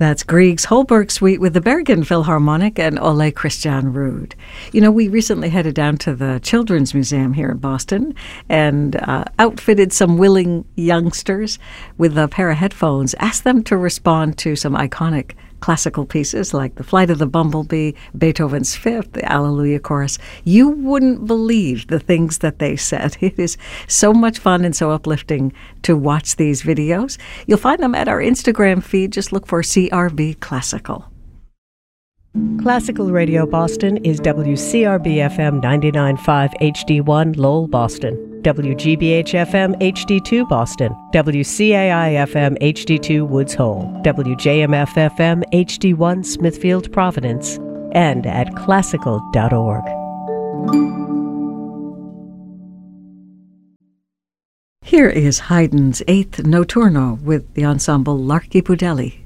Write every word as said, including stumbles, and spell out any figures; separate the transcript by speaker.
Speaker 1: That's Grieg's Holberg Suite with the Bergen Philharmonic and Ole Christian Rud. You know, we recently headed down to the Children's Museum here in Boston and uh, outfitted some willing youngsters with a pair of headphones, asked them to respond to some iconic classical pieces like The Flight of the Bumblebee, Beethoven's Fifth, the Alleluia Chorus. You wouldn't believe the things that they said. It is so much fun and so uplifting to watch these videos. You'll find them at our Instagram feed. Just look for C R B Classical.
Speaker 2: Classical Radio Boston is W C R B F M ninety-nine point five H D one Lowell, Boston, W G B H F M H D two Boston, W C A I F M H D two Woods Hole, W J M F F M H D one Smithfield, Providence, and at classical dot org.
Speaker 1: Here is Haydn's Eighth Notturno with the ensemble L'Archibudelli.